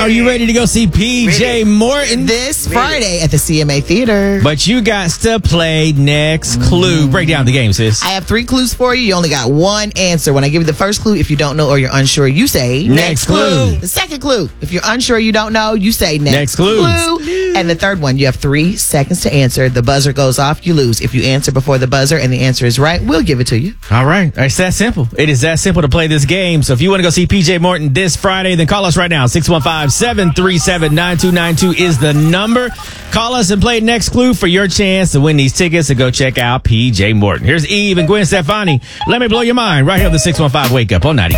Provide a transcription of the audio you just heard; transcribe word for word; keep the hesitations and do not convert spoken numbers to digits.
are you ready to go see P J Ready. Morton? This Friday at the C M A Theater. But you got to play next clue. Break down the game, sis. I have three clues for you. You only got one answer. When I give you the first clue, if you don't know or you're unsure, you say Next clue. The second clue, if you're unsure, you don't know, you say next, Next clue. clue. And the third one, you have three seconds to answer. The buzzer goes off, you lose. If you answer before the buzzer and the answer is right, we'll give it to you. All right. It's that simple. It is that simple to play this game. So if you want to go see P J Morton this Friday, then call us right now. six one five, seven three seven, nine two nine two is the number. Call us and play next clue for your chance to win these tickets to go check out P J Morton. Here's Eve and Gwen Stefani. Let me blow your mind right here on the six one five Wake Up on ninety.